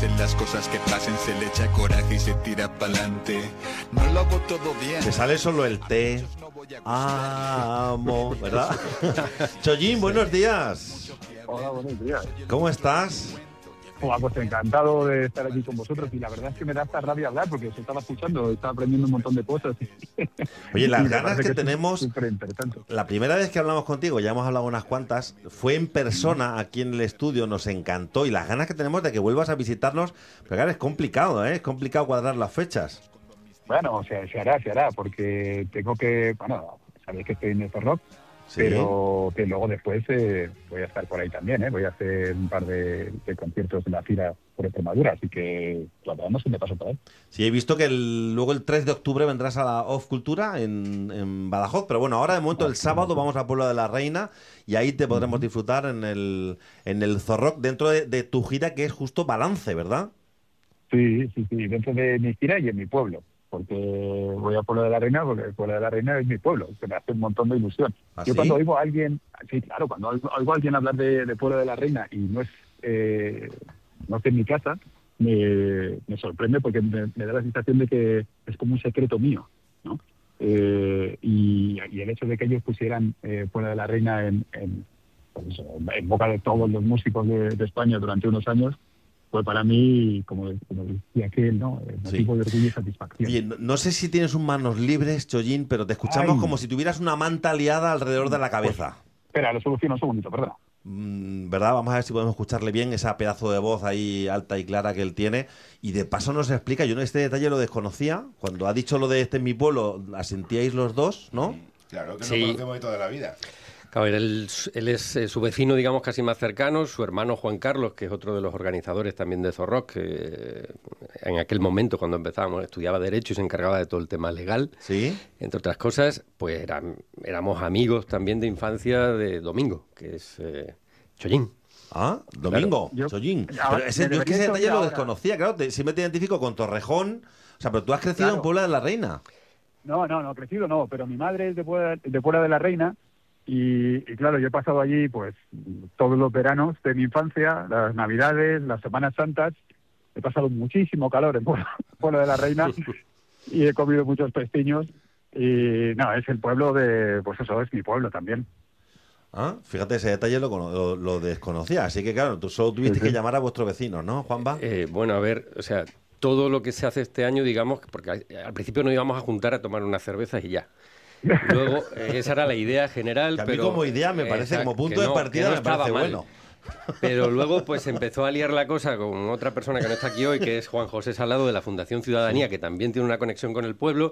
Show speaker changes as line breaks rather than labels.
pasen las cosas que pasen, se le echa coraje y se tira pa'lante. No lo hago todo bien.
Te sale solo el te amo, ¿verdad? Chollín, buenos días.
Hola, buenos días.
¿Cómo estás?
Hola, pues encantado de estar aquí con vosotros y la verdad es que me da hasta rabia hablar porque os estaba escuchando, estaba aprendiendo un montón de cosas.
Oye, las
Y la
ganas
verdad
que tenemos,
superinteresante.
la primera vez que hablamos contigo, ya hemos hablado unas cuantas, fue en persona aquí en el estudio, nos encantó y las ganas que tenemos de que vuelvas a visitarnos, pero claro, es complicado, ¿eh? Es complicado cuadrar las fechas.
Bueno, o sea, se hará porque tengo que, bueno, sabéis que estoy en el rock.
Sí.
Pero que luego después voy a estar por ahí también, voy a hacer un par de conciertos en la gira por Extremadura, así que la verdad no se me pasó por ahí.
Sí, he visto que luego el 3 de octubre vendrás a la Off Cultura en Badajoz, pero bueno, ahora de momento el sábado vamos a Pueblo de la Reina y ahí te podremos disfrutar en el Zorrock dentro de tu gira que es justo Balance, ¿verdad?
Sí, dentro de mi gira y en mi pueblo, porque voy a Pueblo de la Reina, porque el Pueblo de la Reina es mi pueblo, que me hace un montón de ilusión.
¿Ah,
Yo
sí?
cuando oigo a alguien, sí, claro, cuando oigo a alguien hablar de Pueblo de la Reina y no es en mi casa, me sorprende porque me da la sensación de que es como un secreto mío, ¿no? Y el hecho de que ellos pusieran Pueblo de la Reina pues eso, en boca de todos los músicos de España durante unos años, pues para mí, como decía aquel, ¿no? Motivo de orgullo y satisfacción.
Bien, no sé si tienes un manos libres, Chollín, pero te escuchamos como si tuvieras una manta liada alrededor de la cabeza.
Pues, espera, lo soluciono un segundito, perdona.
¿Verdad? Vamos a ver si podemos escucharle bien esa pedazo de voz ahí alta y clara que él tiene. Y de paso nos explica, yo este detalle lo desconocía. Cuando ha dicho lo de este en mi pueblo, asentíais los dos, ¿no?
Claro, que
Sí.
lo conocemos de toda la vida.
Claro, él es su vecino, digamos, casi más cercano, su hermano Juan Carlos, que es otro de los organizadores también de Zorrock, que en aquel momento, cuando empezábamos, estudiaba Derecho y se encargaba de todo el tema legal.
Sí.
Entre otras cosas, pues éramos amigos también de infancia de Domingo, que es Chollín.
Ah, Domingo,
Claro.
Chollín.
Ahora,
Pero ese,
me
yo es que ese
debería
detalle lo
ahora.
desconocía, claro. Siempre te identifico con Torrejón. O sea, pero tú has crecido
Claro.
en Puebla de la Reina.
No, crecido no, pero mi madre es de Puebla de la Reina y claro, yo he pasado allí pues todos los veranos de mi infancia, las Navidades, las Semanas Santas, he pasado muchísimo calor en Puebla de la Reina y he comido muchos pestiños y no, es el pueblo pues eso, es mi pueblo también.
Ah, fíjate, ese detalle lo desconocía. Así que claro, tú solo tuviste que llamar a vuestros vecinos, ¿no, Juanba?
Bueno, a ver, o sea, todo lo que se hace este año, digamos, porque al principio nos íbamos a juntar a tomar unas cervezas y ya. Luego, esa era la idea general.
Que a mí
pero
como idea me parece, como punto de partida,
que no
me parece
estaba mal.
bueno.
Pero luego pues empezó a liar la cosa con otra persona que no está aquí hoy, que es Juan José Salado de la Fundación Ciudadanía, que también tiene una conexión con el pueblo,